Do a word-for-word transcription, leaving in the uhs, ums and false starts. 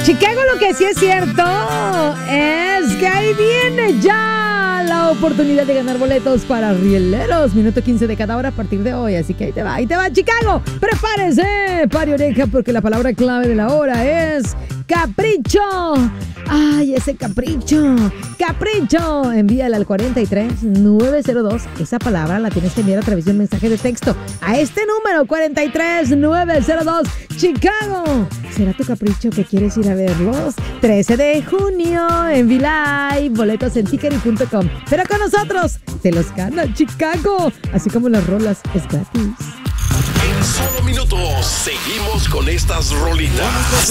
Chicago, lo que sí es cierto es que ahí viene ya la oportunidad de ganar boletos para rieleros. Minuto quince de cada hora a partir de hoy. Así que ahí te va, ahí te va, Chicago. Prepárese, pare oreja, porque la palabra clave de la hora es capricho. Ay, ese capricho. Capricho. Envíala al cuarenta y tres nueve cero dos. Esa palabra la tienes que enviar a través de un mensaje de texto a este número, cuarenta y tres nueve cero dos. Chicago. ¿Será tu capricho que quieres ir a verlos? trece de junio en V-Live. Boletos en tickery punto com. Pero con nosotros te los gana Chicago. Así como las rolas, es gratis. En solo minutos seguimos con estas rolitas.